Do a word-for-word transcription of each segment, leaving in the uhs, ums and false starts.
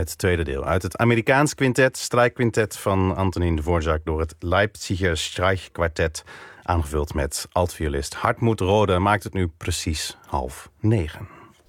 het tweede deel. Uit het Amerikaans quintet, strijkquintet van Antonin Dvorak door het Leipziger Streichquartett, aangevuld met altviolist Hartmut Rode, maakt het nu precies half negen.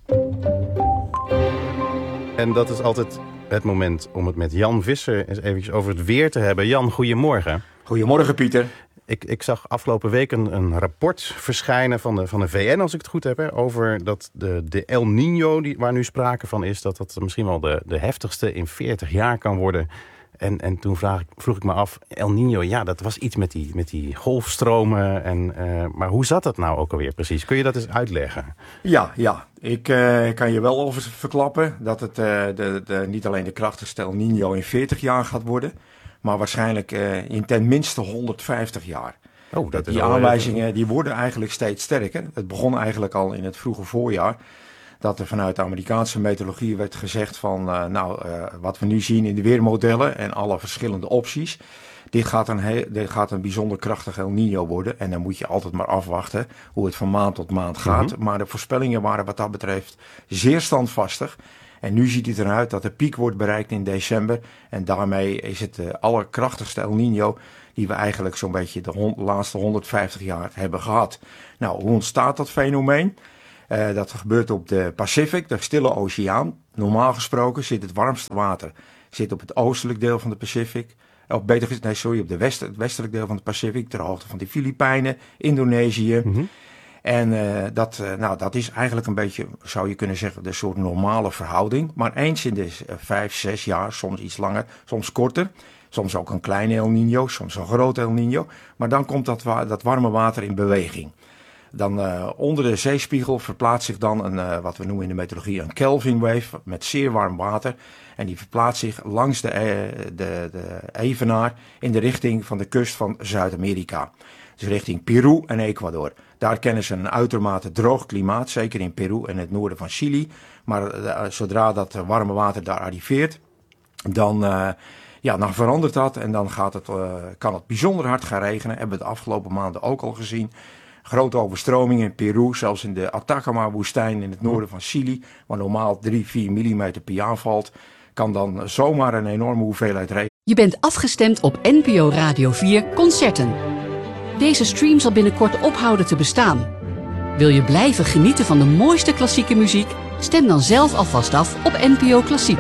En dat is altijd het moment om het met Jan Visser eens eventjes over het weer te hebben. Jan, goedemorgen. Goedemorgen, Pieter. Ik, ik zag afgelopen week een, een rapport verschijnen van de, van de V N, als ik het goed heb, hè, over dat de, de El Niño, die, waar nu sprake van is, dat dat misschien wel de, de heftigste in veertig jaar kan worden. En, en toen vraag ik, vroeg ik me af, El Niño, ja, dat was iets met die, met die golfstromen. En, uh, maar hoe zat dat nou ook alweer precies? Kun je dat eens uitleggen? Ja, ja. Ik uh, kan je wel over verklappen dat het uh, de, de, niet alleen de krachtigste El Niño in veertig jaar gaat worden, maar waarschijnlijk uh, in ten minste honderdvijftig jaar. Oh, dat is die aanwijzingen even... die worden eigenlijk steeds sterker. Het begon eigenlijk al in het vroege voorjaar, dat er vanuit de Amerikaanse meteorologie werd gezegd van, uh, nou, uh, wat we nu zien in de weermodellen en alle verschillende opties, dit gaat een, heel, dit gaat een bijzonder krachtig El Niño worden. En dan moet je altijd maar afwachten hoe het van maand tot maand gaat. Mm-hmm. Maar de voorspellingen waren wat dat betreft zeer standvastig. En nu ziet het eruit dat de piek wordt bereikt in december. En daarmee is het de allerkrachtigste El Niño die we eigenlijk zo'n beetje de hond, laatste honderdvijftig jaar hebben gehad. Nou, hoe ontstaat dat fenomeen? Uh, dat gebeurt op de Pacific, de Stille Oceaan. Normaal gesproken zit het warmste water zit op het oostelijk deel van de Pacific. Of beter gezegd, nee, sorry, op de west, het westelijk deel van de Pacific, ter hoogte van de Filipijnen, Indonesië. Mm-hmm. En uh, dat, uh, nou, dat is eigenlijk een beetje, zou je kunnen zeggen, de soort normale verhouding. Maar eens in de uh, vijf, zes jaar, soms iets langer, soms korter. Soms ook een kleine El Niño, soms een grote El Niño. Maar dan komt dat, wa- dat warme water in beweging. Dan uh, onder de zeespiegel verplaatst zich dan een, uh, wat we noemen in de meteorologie een Kelvin wave met zeer warm water. En die verplaatst zich langs de, uh, de, de evenaar in de richting van de kust van Zuid-Amerika. Dus richting Peru en Ecuador. Daar kennen ze een uitermate droog klimaat, zeker in Peru en het noorden van Chili. Maar uh, zodra dat warme water daar arriveert, dan... Uh, Ja, dan verandert dat en dan gaat het, uh, kan het bijzonder hard gaan regenen. Hebben we de afgelopen maanden ook al gezien. Grote overstromingen in Peru, zelfs in de Atacama-woestijn in het noorden van Chili, waar normaal drie, vier millimeter per jaar valt, kan dan zomaar een enorme hoeveelheid regen. Je bent afgestemd op N P O Radio vier Concerten. Deze stream zal binnenkort ophouden te bestaan. Wil je blijven genieten van de mooiste klassieke muziek? Stem dan zelf alvast af op N P O Klassiek.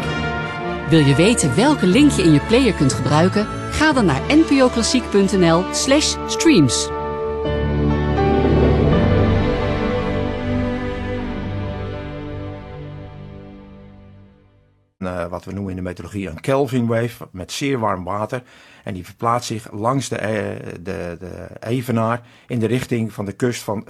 Wil je weten welke link je in je player kunt gebruiken? Ga dan naar npoklassiek.nl slash streams. Uh, wat we noemen in de meteorologie een Kelvin wave met zeer warm water. En die verplaatst zich langs de, uh, de, de evenaar in de richting van de kust van